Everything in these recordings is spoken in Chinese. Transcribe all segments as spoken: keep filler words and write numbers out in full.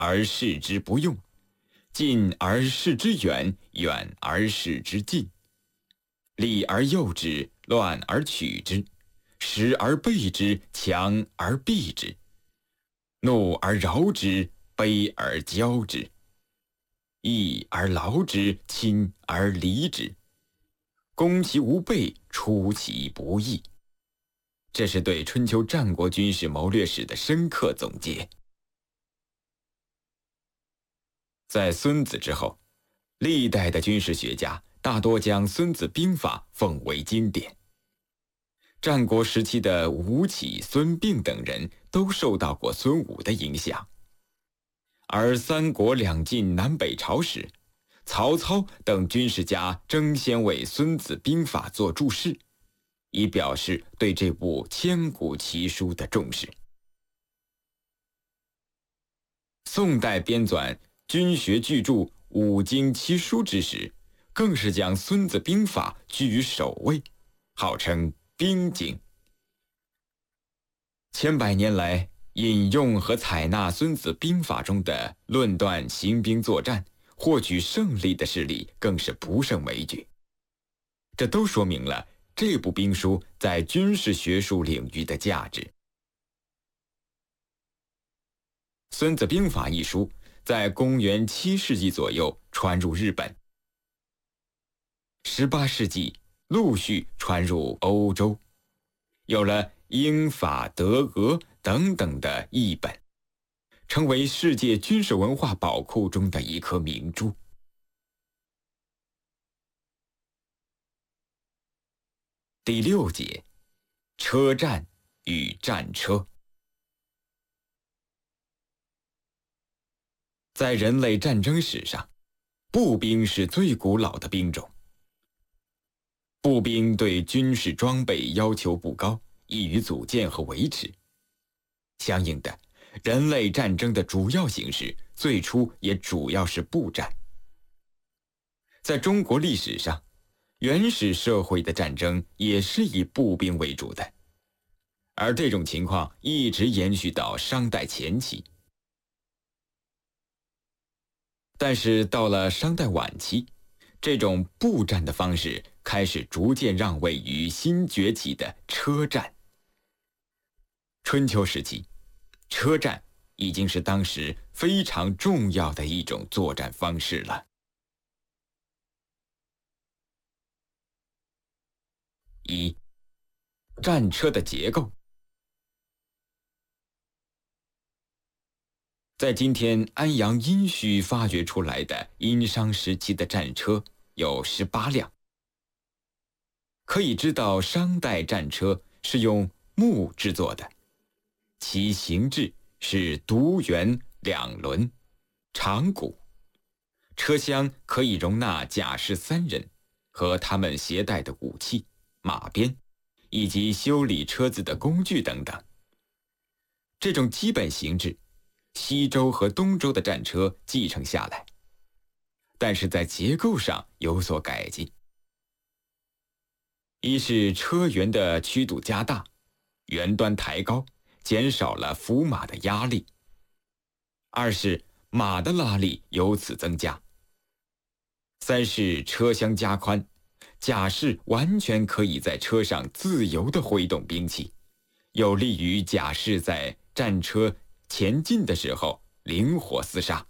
而视之不用，近而视之远，远而视之近。利而诱之，乱而取之，实而备之，强而避之，怒而饶之，悲而骄之，义而劳之，亲而离之，攻其无备，出其不意。这是对春秋战国军事谋略史的深刻总结。在孙子之后，历代的军事学家大多将《孙子兵法》奉为经典。战国时期的吴起、孙膑等人都受到过孙武的影响。而三国两晋南北朝时，曹操等军事家争先为《孙子兵法》做注释，以表示对这部千古奇书的重视。宋代编纂军学巨著《五经七书》之时，更是将《孙子兵法》居于首位，号称兵经。千百年来，引用和采纳《孙子兵法》中的论断行兵作战、获取胜利的事例更是不胜枚举。这都说明了这部兵书在军事学术领域的价值。《孙子兵法》一书在公元七世纪左右传入日本，十八世纪陆续传入欧洲，有了英法德俄等等的译本，成为世界军事文化宝库中的一颗明珠。第六节，车战与战车。在人类战争史上，步兵是最古老的兵种。步兵对军事装备要求不高，易于组建和维持。相应的，人类战争的主要形式最初也主要是步战。在中国历史上，原始社会的战争也是以步兵为主的，而这种情况一直延续到商代前期。但是到了商代晚期，这种步战的方式开始逐渐让位于新崛起的车战。春秋时期，车战已经是当时非常重要的一种作战方式了。一、战车的结构。在今天安阳殷墟发掘出来的殷商时期的战车有十八辆，可以知道商代战车是用木制作的，其形制是独圆两轮，长鼓，车厢可以容纳甲士三人和他们携带的武器、马鞭以及修理车子的工具等等。这种基本形制，西周和东周的战车继承下来，但是在结构上有所改进。一是车辕的曲度加大，辕端抬高，减少了伏马的压力；二是马的拉力由此增加；三是车厢加宽，甲士完全可以在车上自由地挥动兵器，有利于甲士在战车前进的时候灵活厮杀。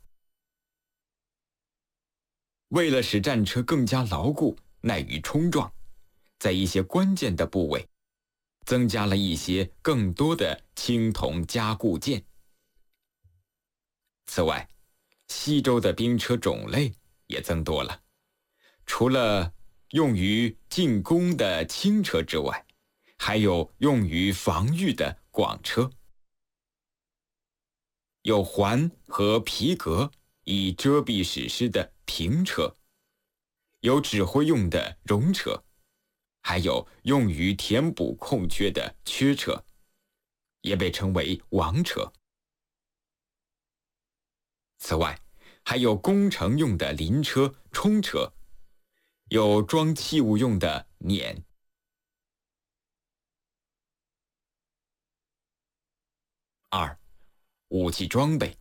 为了使战车更加牢固，耐于冲撞，在一些关键的部位增加了一些更多的青铜加固件。此外，西周的兵车种类也增多了，除了用于进攻的轻车之外，还有用于防御的广车，有环和皮革以遮蔽史诗的平车，有指挥用的戎车，还有用于填补空缺的缺车，也被称为王车。此外，还有工程用的临车、冲车，有装器物用的辇。二、武器装备。